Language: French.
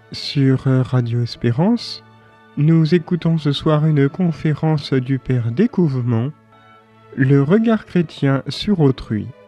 Sur Radio Espérance, nous écoutons ce soir une conférence du Père Découvement, Le regard chrétien sur autrui.